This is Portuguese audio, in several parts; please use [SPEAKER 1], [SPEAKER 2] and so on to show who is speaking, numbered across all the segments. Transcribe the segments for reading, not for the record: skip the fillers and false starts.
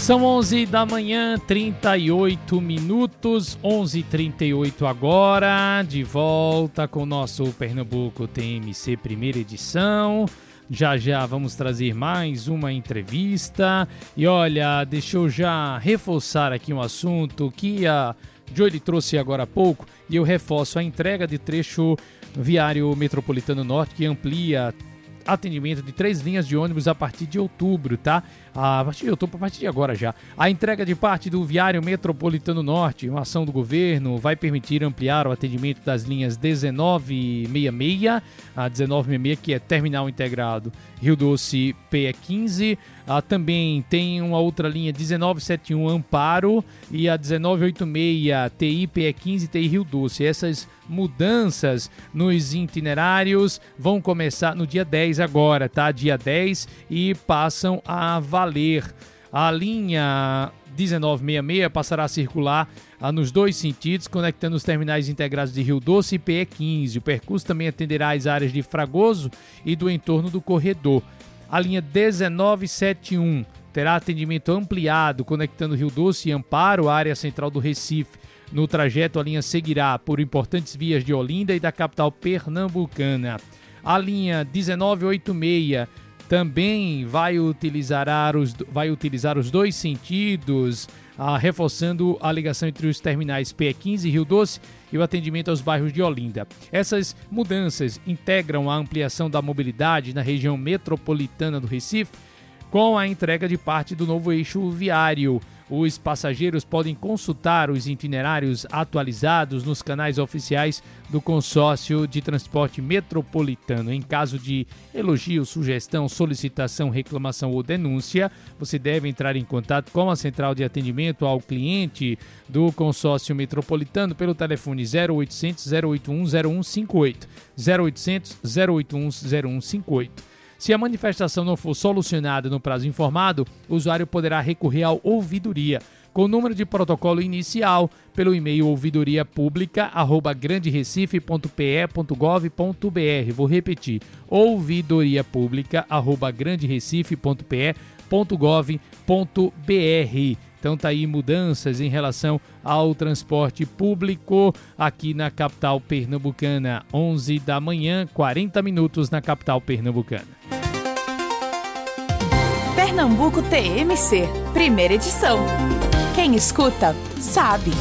[SPEAKER 1] São 11 da manhã, 38 minutos, 11h38 agora, de volta com o nosso Pernambuco TMC primeira edição. Já já vamos trazer mais uma entrevista. E olha, deixa eu já reforçar aqui um assunto que a Joely trouxe agora há pouco, e eu reforço a entrega de trecho viário metropolitano norte que amplia atendimento de 3 linhas de ônibus a partir de outubro, tá? A partir de agora já. A entrega de parte do Viário Metropolitano Norte, uma ação do governo, vai permitir ampliar o atendimento das linhas 1966, a 1966 que é Terminal Integrado Rio Doce PE 15, também tem uma outra linha 1971 Amparo e a 1986 TI PE 15 TI Rio Doce. Essas mudanças nos itinerários vão começar no dia 10 agora, tá? Dia 10 e passam a valer. A linha 1966 passará a circular nos dois sentidos, conectando os terminais integrados de Rio Doce e PE 15. O percurso também atenderá as áreas de Fragoso e do entorno do corredor. A linha 1971 terá atendimento ampliado, conectando Rio Doce e Amparo, a área central do Recife. No trajeto, a linha seguirá por importantes vias de Olinda e da capital pernambucana. A linha 1986 também vai utilizar os dois sentidos, reforçando a ligação entre os terminais PE 15 e Rio Doce e o atendimento aos bairros de Olinda. Essas mudanças integram a ampliação da mobilidade na região metropolitana do Recife com a entrega de parte do novo eixo viário. Os passageiros podem consultar os itinerários atualizados nos canais oficiais do Consórcio de Transporte Metropolitano. Em caso de elogio, sugestão, solicitação, reclamação ou denúncia, você deve entrar em contato com a Central de Atendimento ao Cliente do Consórcio Metropolitano pelo telefone 0800 081 0158, 0800 081 0158. Se a manifestação não for solucionada no prazo informado, o usuário poderá recorrer à ouvidoria, com o número de protocolo inicial, pelo e-mail ouvidoriapublica@granderecife.pe.gov.br. Vou repetir, ouvidoriapublica@granderecife.pe.gov.br. Então tá aí mudanças em relação ao transporte público aqui na capital pernambucana. 11 da manhã, 40 minutos na capital pernambucana.
[SPEAKER 2] Pernambuco TMC, primeira edição. Quem escuta, sabe.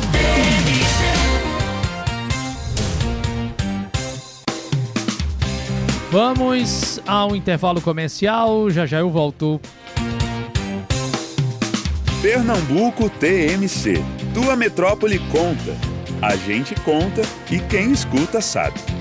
[SPEAKER 1] Vamos ao intervalo comercial, já já eu volto.
[SPEAKER 3] Pernambuco TMC. Tua metrópole conta. A gente conta e quem escuta sabe.